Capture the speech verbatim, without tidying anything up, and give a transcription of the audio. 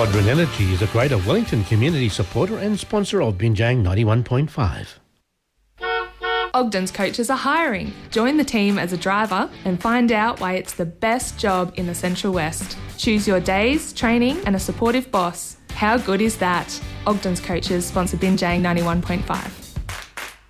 Modern Energy is a Greater Wellington community supporter and sponsor of Binjang ninety-one point five. Ogden's coaches are hiring. Join the team as a driver and find out why it's the best job in the Central West. Choose your days, training and a supportive boss. How good is that? Ogden's coaches sponsor Binjang ninety-one point five.